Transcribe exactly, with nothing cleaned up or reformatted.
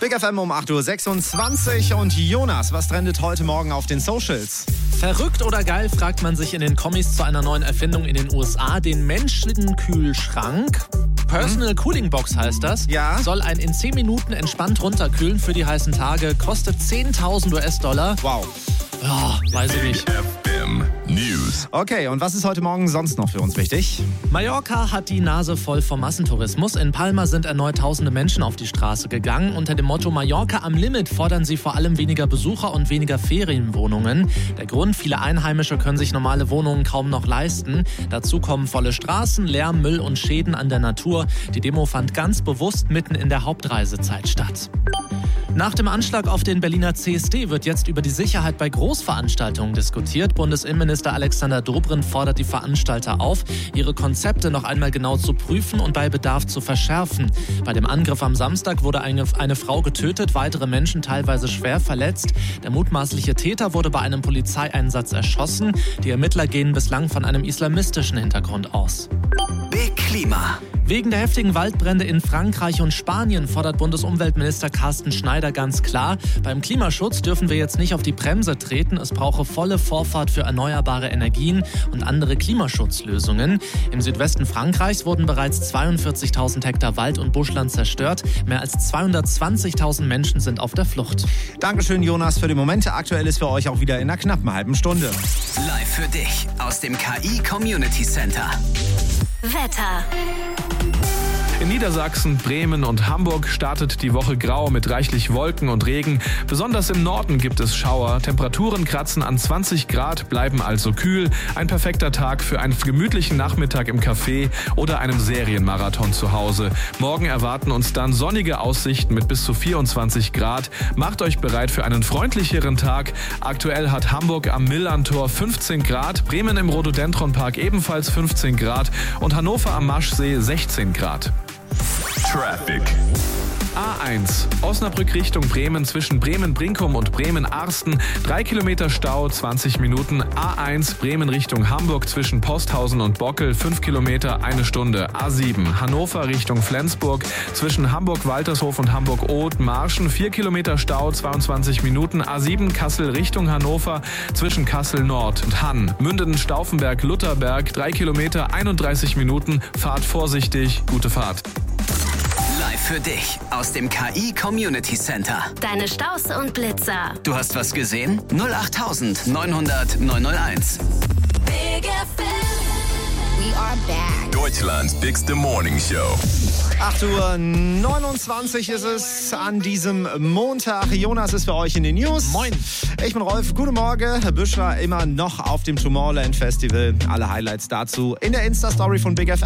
Big F M um acht Uhr sechsundzwanzig und Jonas, was trendet heute Morgen auf den Socials? Verrückt oder geil, fragt man sich in den Kommis zu einer neuen Erfindung in den U S A. Den Menschenkühlschrank, Personal hm? Cooling Box heißt das, ja? soll einen in zehn Minuten entspannt runterkühlen für die heißen Tage, kostet zehntausend US-Dollar. Wow. Ja, weiß ich nicht. News. Okay, und was ist heute Morgen sonst noch für uns wichtig? Mallorca hat die Nase voll vom Massentourismus. In Palma sind erneut tausende Menschen auf die Straße gegangen. Unter dem Motto Mallorca am Limit fordern sie vor allem weniger Besucher und weniger Ferienwohnungen. Der Grund, viele Einheimische können sich normale Wohnungen kaum noch leisten. Dazu kommen volle Straßen, Lärm, Müll und Schäden an der Natur. Die Demo fand ganz bewusst mitten in der Hauptreisezeit statt. Nach dem Anschlag auf den Berliner C S D wird jetzt über die Sicherheit bei Großveranstaltungen diskutiert. Bundesinnenminister Alexander Dobrindt fordert die Veranstalter auf, ihre Konzepte noch einmal genau zu prüfen und bei Bedarf zu verschärfen. Bei dem Angriff am Samstag wurde eine, eine Frau getötet, weitere Menschen teilweise schwer verletzt. Der mutmaßliche Täter wurde bei einem Polizeieinsatz erschossen. Die Ermittler gehen bislang von einem islamistischen Hintergrund aus. Big Klima. Wegen der heftigen Waldbrände in Frankreich und Spanien fordert Bundesumweltminister Carsten Schneider ganz klar, beim Klimaschutz dürfen wir jetzt nicht auf die Bremse treten. Es brauche volle Vorfahrt für erneuerbare Energien und andere Klimaschutzlösungen. Im Südwesten Frankreichs wurden bereits zweiundvierzigtausend Hektar Wald und Buschland zerstört. Mehr als zweihundertzwanzigtausend Menschen sind auf der Flucht. Dankeschön, Jonas, für die Momente. Aktuell ist für euch auch wieder in einer knappen halben Stunde. Live für dich aus dem K I Community Center. Wetter. In Niedersachsen, Bremen und Hamburg startet die Woche grau mit reichlich Wolken und Regen. Besonders im Norden gibt es Schauer. Temperaturen kratzen an zwanzig Grad, bleiben also kühl. Ein perfekter Tag für einen gemütlichen Nachmittag im Café oder einem Serienmarathon zu Hause. Morgen erwarten uns dann sonnige Aussichten mit bis zu vierundzwanzig Grad. Macht euch bereit für einen freundlicheren Tag. Aktuell hat Hamburg am Millantor fünfzehn Grad, Bremen im Rhododendronpark ebenfalls fünfzehn Grad und Hannover am Maschsee sechzehn Grad. Traffic. A eins, Osnabrück Richtung Bremen zwischen Bremen-Brinkum und Bremen-Arsten. Drei Kilometer Stau, zwanzig Minuten. A eins, Bremen Richtung Hamburg zwischen Posthausen und Bockel. fünf Kilometer, eine Stunde. A sieben, Hannover Richtung Flensburg zwischen Hamburg-Waltershof und Hamburg-Oth-Marschen. vier Kilometer Stau, zweiundzwanzig Minuten. A sieben, Kassel Richtung Hannover zwischen Kassel-Nord und Hann. Münden-Stauffenberg-Lutherberg. drei Kilometer, einunddreißig Minuten. Fahrt vorsichtig, gute Fahrt. Live für dich aus dem K I Community Center. Deine Staus und Blitzer. Du hast was gesehen? null acht neunhundert neunhunderteins. Big F M. We are back. Deutschlands bigste Morning Show. acht Uhr neunundzwanzig ist es an diesem Montag. Jonas ist für euch in den News. Moin. Ich bin Rolf. Guten Morgen. Büschra immer noch auf dem Tomorrowland Festival. Alle Highlights dazu in der Insta-Story von Big F M.